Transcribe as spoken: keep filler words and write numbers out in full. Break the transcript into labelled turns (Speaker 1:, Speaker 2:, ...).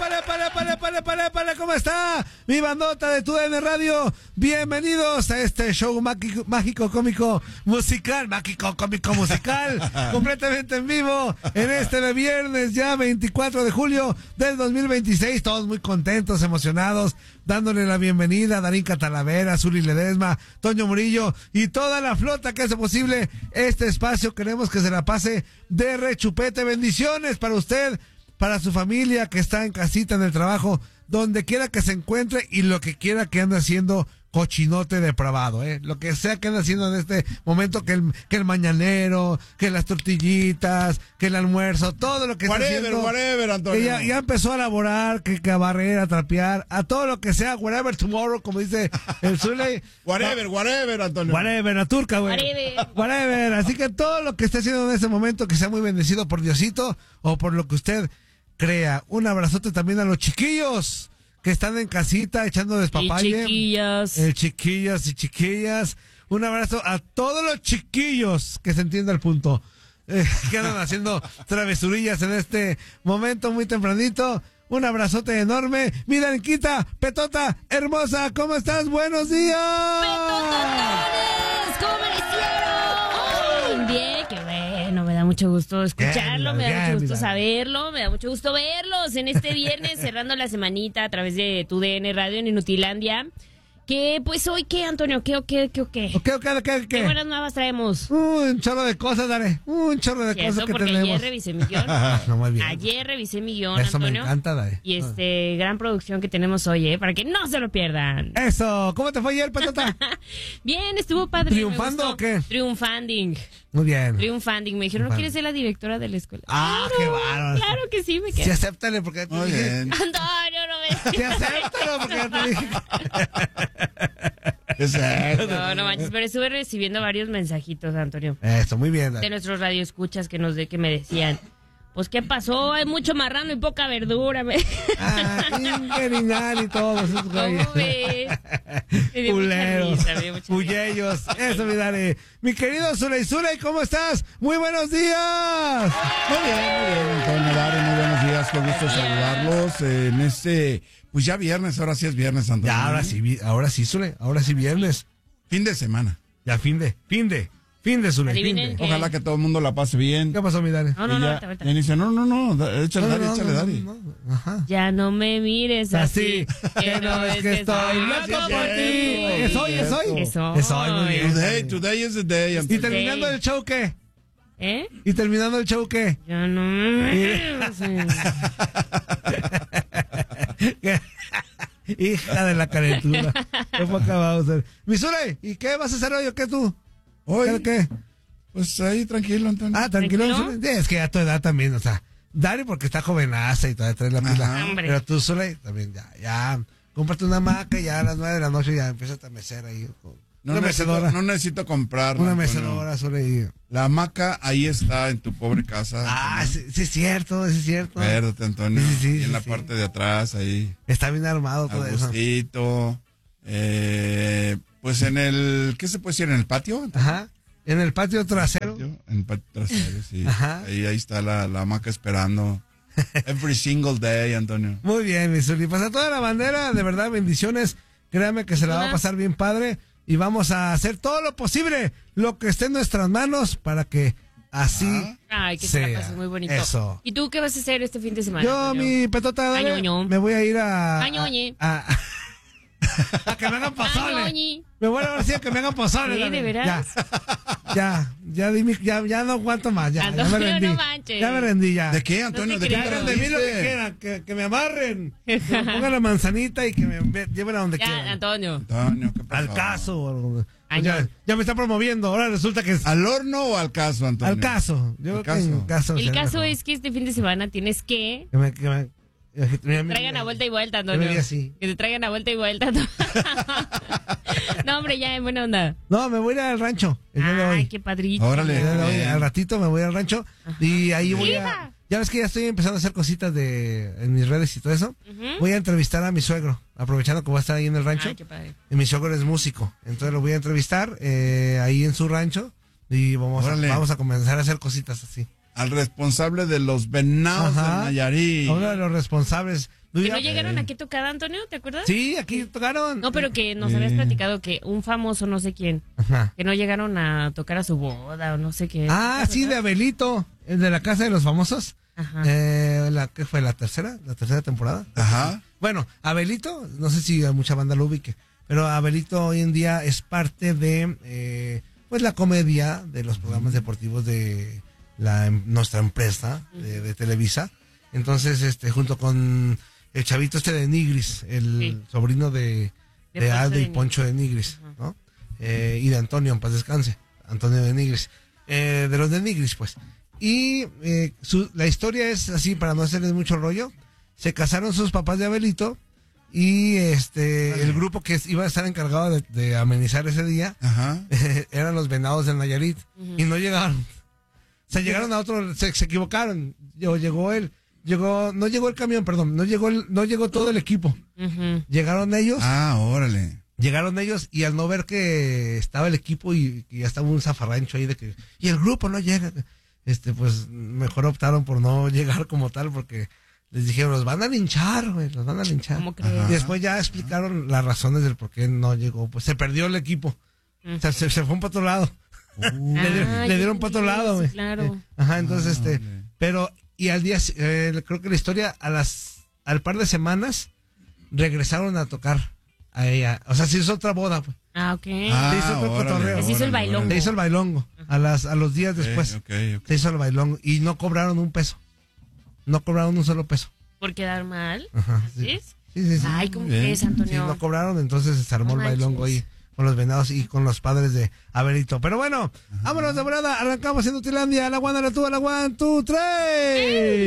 Speaker 1: épale, épale, épale, épale, épale, épale, ¿cómo está? Mi bandota de Tu D N Radio. Bienvenidos a este show mágico, mágico, cómico, musical, mágico, cómico, musical, completamente en vivo, en este de viernes, ya veinticuatro de julio del dos mil veintiséis. Todos muy contentos, emocionados, dándole la bienvenida a Darín Catalavera, Zuli Ledesma, Toño Murillo y toda la flota que hace posible este espacio. Queremos que se la pase de rechupete. Bendiciones para usted, para su familia que está en casita, en el trabajo, donde quiera que se encuentre y lo que quiera que ande haciendo, cochinote depravado, eh, lo que sea que ande haciendo en este momento, que el, que el mañanero, que las tortillitas, que el almuerzo, todo lo que
Speaker 2: whatever,
Speaker 1: está haciendo,
Speaker 2: whatever, Antonio.
Speaker 1: que ya, ya empezó a laborar, que, que a barrer, a trapear, a todo lo que sea, whatever tomorrow, como dice el Zule.
Speaker 2: Whatever, whatever, Antonio.
Speaker 1: Whatever, la turca, güey.
Speaker 3: Whatever.
Speaker 1: Whatever. Así que todo lo que esté haciendo en este momento, que sea muy bendecido por Diosito o por lo que usted crea. Un abrazote también a los chiquillos que están en casita echando despapalle.
Speaker 3: Y chiquillas.
Speaker 1: Eh, chiquillas y chiquillas. Un abrazo a todos los chiquillos, que se entienda el punto, eh, que andan haciendo travesurillas en este momento muy tempranito. Un abrazote enorme. Mira, Niquita, Petota, hermosa, ¿cómo estás? ¡Buenos días!
Speaker 3: ¡Petototones! ¿Cómo amanecieron? Bien, qué bueno, me da mucho gusto escucharlo,
Speaker 1: Bien,
Speaker 3: me da
Speaker 1: bien,
Speaker 3: mucho gusto
Speaker 1: mira.
Speaker 3: saberlo, me da mucho gusto verlos en este viernes, cerrando la semanita a través de Tu D N Radio en Inutilandia. Que pues hoy, ¿qué, Antonio? ¿Qué o qué, qué o qué?
Speaker 1: ¿O qué, o qué, o qué, o
Speaker 3: ¿Qué
Speaker 1: qué?
Speaker 3: buenas nuevas traemos?
Speaker 1: Un chorro de cosas, Dare. Un chorro de
Speaker 3: Y
Speaker 1: cosas
Speaker 3: eso
Speaker 1: que
Speaker 3: porque
Speaker 1: tenemos.
Speaker 3: ayer revisé mi guión.
Speaker 1: No, muy bien.
Speaker 3: Ayer revisé mi guión,
Speaker 1: Eso me
Speaker 3: Antonio.
Speaker 1: encanta, Dare.
Speaker 3: Y este, gran producción que tenemos hoy, ¿eh? Para que no se lo pierdan.
Speaker 1: Eso, ¿cómo te fue ayer, Petota?
Speaker 3: Bien, estuvo padre. me
Speaker 1: ¿Triunfando
Speaker 3: gustó.
Speaker 1: o qué?
Speaker 3: Triunfanding.
Speaker 1: Muy bien.
Speaker 3: Triunfanding. Me dijeron, ¿no quieres ser la directora de la escuela?
Speaker 1: Ah, qué bárbaro.
Speaker 3: Claro que sí, me quedé.
Speaker 1: Sí, acéptale, porque ya te
Speaker 2: Muy
Speaker 1: dije.
Speaker 2: bien.
Speaker 3: Antonio, no me...
Speaker 1: Sí, acéptalo, porque ya te dije.
Speaker 2: Exacto.
Speaker 3: No, no manches, pero estuve recibiendo varios mensajitos, Antonio,
Speaker 1: Eso, muy bien.
Speaker 3: de
Speaker 1: Dare.
Speaker 3: nuestros radioescuchas que nos de que me decían, pues, ¿qué pasó? Hay mucho marrano y poca verdura. Me...
Speaker 1: Ah, Ingerinal y todos esos güeyes.
Speaker 3: ¿Cómo ves? Me dio mucha
Speaker 1: Culeros,
Speaker 3: risa, me dio mucha risa.
Speaker 1: puyellos, eso mi Dare. Mi querido Zuley Zuley, ¿cómo estás? Muy buenos días.
Speaker 2: Muy bien, muy bien, Antonio, Dari, muy buenos días, qué gusto saludarlos eh, en este, pues ya viernes, ahora sí es viernes, Antonio.
Speaker 1: Ya, ahora sí, vi- ahora sí, Zuley, ahora sí viernes.
Speaker 2: Fin de semana.
Speaker 1: Ya, fin de, fin de, fin de, Zuley, fin
Speaker 3: Adivinen
Speaker 1: de.
Speaker 3: qué.
Speaker 2: Ojalá que todo el mundo la pase bien.
Speaker 1: ¿Qué pasó, mi Dare?
Speaker 3: No, no,
Speaker 2: Y
Speaker 3: no,
Speaker 2: ya,
Speaker 3: ahorita, ahorita.
Speaker 2: ya dice, no, no, no, da- échale,
Speaker 1: No,
Speaker 2: Dari,
Speaker 1: no,
Speaker 2: échale,
Speaker 1: no,
Speaker 2: Dari.
Speaker 1: no, no. Ajá.
Speaker 3: Ya no me mires así.
Speaker 1: Así, que no es que estoy loco
Speaker 2: es
Speaker 1: por
Speaker 2: cierto,
Speaker 1: ti. Es hoy, es hoy.
Speaker 3: Es hoy.
Speaker 1: Es hoy, muy bien.
Speaker 2: Today, today is the day,
Speaker 1: Y
Speaker 2: Antonio.
Speaker 1: terminando el show, ¿qué?
Speaker 3: ¿Eh?
Speaker 1: Y terminando el show, ¿qué?
Speaker 3: Ya no me mires así.
Speaker 1: Hija de la calentura. ¿Cómo acabamos de hacer? Mi Zuley, ¿y qué vas a hacer hoy o qué tú?
Speaker 2: Hoy,
Speaker 1: ¿Qué? qué?
Speaker 2: pues ahí, tranquilo, Antonio.
Speaker 1: Ah, tranquilo.
Speaker 3: ¿Tranquilo?
Speaker 1: Zuley. Sí, es que a tu edad también, o sea, Dari porque está jovenaza y todavía trae la pila.
Speaker 3: Ajá. Hombre.
Speaker 1: Pero tú, Zuley, también ya, ya, cómprate una hamaca y ya a las nueve de la noche ya empiezas a mecer ahí. con-
Speaker 2: No
Speaker 1: una
Speaker 2: necesito,
Speaker 1: mecedora.
Speaker 2: no necesito comprar.
Speaker 1: Una
Speaker 2: Antonio.
Speaker 1: mecedora, Zuley.
Speaker 2: La hamaca ahí está en tu pobre casa.
Speaker 1: Ah,
Speaker 2: Antonio.
Speaker 1: sí, sí es cierto, sí es cierto.
Speaker 2: Acuérdate, Antonio.
Speaker 1: Sí, sí, sí,
Speaker 2: y en
Speaker 1: sí,
Speaker 2: la
Speaker 1: sí.
Speaker 2: parte de atrás, ahí.
Speaker 1: Está bien armado todo eso.
Speaker 2: Agustito. Eh, pues en el. ¿Qué se puede decir? ¿En el patio?
Speaker 1: Ajá. En el patio trasero.
Speaker 2: En el patio trasero, sí.
Speaker 1: Ajá.
Speaker 2: Ahí, ahí está la, la hamaca esperando. Every single day, Antonio.
Speaker 1: Muy bien, mi Zuli. Pues a toda la bandera, de verdad, bendiciones. Créame que se la va a pasar bien padre. Y vamos a hacer todo lo posible, lo que esté en nuestras manos, para que así
Speaker 3: Ay, que
Speaker 1: sea.
Speaker 3: se la pases muy bonito.
Speaker 1: Eso.
Speaker 3: ¿Y tú qué vas a hacer este fin de semana?
Speaker 1: Yo,
Speaker 3: Antonio?
Speaker 1: mi petota, dale,
Speaker 3: Añoño.
Speaker 1: me voy a ir a...
Speaker 3: Añoñe.
Speaker 1: A, a, a que me hagan pozole.
Speaker 3: Añoñi.
Speaker 1: Me voy a decir que me hagan pozole.
Speaker 3: Sí,
Speaker 1: dale.
Speaker 3: ¿de veras?
Speaker 1: Ya, ya, ya, di mi- ya, ya no aguanto más, ya, ya me
Speaker 3: Antonio,
Speaker 1: rendí.
Speaker 3: no manches.
Speaker 1: Ya me rendí, ya.
Speaker 2: ¿De qué, Antonio?
Speaker 3: No te
Speaker 2: ¿De qué
Speaker 3: creas.
Speaker 2: te
Speaker 1: Hagan de mí lo que
Speaker 2: rendiste?
Speaker 1: quieran, que, que me amarren, que me pongan la manzanita y que me ve- lleven a donde
Speaker 3: Ya,
Speaker 1: quieran.
Speaker 3: Antonio.
Speaker 2: Antonio, ¿qué pasó?
Speaker 1: Al caso. o algo. Pues
Speaker 3: Año.
Speaker 1: ya, ya me está promoviendo, ahora resulta que es
Speaker 2: ¿Al horno o al caso, Antonio?
Speaker 1: al caso. Yo
Speaker 2: Al
Speaker 1: creo que en
Speaker 2: caso.
Speaker 1: caso.
Speaker 3: El
Speaker 1: sería
Speaker 3: caso
Speaker 1: mejor.
Speaker 3: es que este fin de semana tienes que
Speaker 1: Que me, que me, que me- me-
Speaker 3: traigan a vuelta y vuelta,
Speaker 1: que me
Speaker 3: Antonio.
Speaker 1: diga así.
Speaker 3: Que te traigan a vuelta y vuelta. No, hombre, ya en buena onda.
Speaker 1: No, me voy a ir al rancho el día de
Speaker 3: Ay,
Speaker 1: hoy.
Speaker 3: qué padrito.
Speaker 2: Órale.
Speaker 1: El día de hoy,
Speaker 2: bien.
Speaker 1: al ratito me voy al rancho y ahí voy a...
Speaker 3: Hija.
Speaker 1: Ya ves que ya estoy empezando a hacer cositas de en mis redes y todo eso.
Speaker 3: Ujú.
Speaker 1: Voy a entrevistar a mi suegro, aprovechando que voy a estar ahí en el rancho.
Speaker 3: Ay, qué padre.
Speaker 1: Y mi suegro es músico, entonces lo voy a entrevistar eh, ahí en su rancho y vamos a,
Speaker 2: Órale.
Speaker 1: vamos a comenzar a hacer cositas así.
Speaker 2: Al responsable de los venados
Speaker 1: Ajá.
Speaker 2: de Nayarit.
Speaker 1: Uno de los responsables
Speaker 3: ¿Que no llegaron a qué tocada, Antonio? ¿Te acuerdas?
Speaker 1: Sí, aquí tocaron.
Speaker 3: No, pero que nos habías platicado que un famoso, no sé quién,
Speaker 1: Ajá.
Speaker 3: que no llegaron a tocar a su boda o no sé qué.
Speaker 1: Ah, sí, de Abelito, el de la Casa de los Famosos.
Speaker 3: Ajá.
Speaker 1: Eh, la, ¿Qué fue? ¿La tercera? ¿La tercera temporada?
Speaker 2: Ajá.
Speaker 1: Bueno, Abelito, no sé si mucha banda lo ubique, pero Abelito hoy en día es parte de eh, pues la comedia de los programas deportivos de la nuestra empresa de, de Televisa. Entonces, este, junto con el chavito este de Nigris, el
Speaker 3: Sí.
Speaker 1: sobrino de,
Speaker 3: De
Speaker 1: de
Speaker 3: Poncho
Speaker 1: Aldo y
Speaker 3: de
Speaker 1: Poncho de Nigris,
Speaker 3: Ajá.
Speaker 1: ¿no? Eh, y de Antonio, en paz descanse, Antonio de Nigris, eh, de los de Nigris, pues. Y eh, su, la historia es así, para no hacerles mucho rollo. Se casaron sus papás de Abelito y este el grupo que iba a estar encargado de, de amenizar ese día
Speaker 2: Ajá.
Speaker 1: eran los Venados de Nayarit.
Speaker 3: Ujú.
Speaker 1: Y no llegaron. O sea, llegaron a otro, se, se equivocaron. Llegó, llegó él, llegó, no llegó el camión, perdón, no llegó el, no llegó todo el equipo.
Speaker 3: Ujú.
Speaker 1: Llegaron ellos.
Speaker 2: Ah, órale.
Speaker 1: Llegaron ellos y al no ver que estaba el equipo y que ya estaba un zafarrancho ahí de que y el grupo no llega, este pues mejor optaron por no llegar como tal porque les dijeron los van a linchar, güey, los van a linchar.
Speaker 3: ¿Cómo crees?
Speaker 1: Y después ya explicaron las razones del por qué no llegó, pues se perdió el equipo. O sea, se, se fue para otro lado.
Speaker 2: Uh,
Speaker 1: le, dieron-
Speaker 3: Ah,
Speaker 1: le
Speaker 3: ya
Speaker 1: dieron para otro
Speaker 3: entendí,
Speaker 1: lado,
Speaker 3: sí,
Speaker 1: güey.
Speaker 3: claro.
Speaker 1: Eh, Ajá, entonces
Speaker 2: Ah,
Speaker 1: este,
Speaker 2: órale.
Speaker 1: pero y al día eh, creo que la historia a las al par de semanas regresaron a tocar a ella, o sea, se hizo otra boda, pues.
Speaker 3: Ah, ok.
Speaker 2: Ah,
Speaker 1: Se hizo otro
Speaker 2: órale,
Speaker 1: cotorreo.
Speaker 3: Se hizo el
Speaker 2: órale,
Speaker 3: bailongo.
Speaker 2: órale.
Speaker 1: Se hizo el bailongo a las a los días
Speaker 2: Ok,
Speaker 1: después.
Speaker 2: ok, ok.
Speaker 1: Se hizo el bailongo y no cobraron un peso. No cobraron un solo peso.
Speaker 3: ¿Por quedar mal?
Speaker 1: Ajá,
Speaker 3: ¿Así
Speaker 1: sí.
Speaker 3: es?
Speaker 1: Sí, sí, sí.
Speaker 3: Ay, ¿cómo
Speaker 2: Bien.
Speaker 3: crees,
Speaker 1: Sí,
Speaker 3: Antonio?
Speaker 1: no cobraron, entonces se armó
Speaker 3: No
Speaker 1: el bailongo ahí
Speaker 3: manches.
Speaker 1: con los Venados y con los padres de Abelito. Pero bueno, vámonos de volada, arrancamos en Nutilandia, a la one, a la two, a la one, two, three.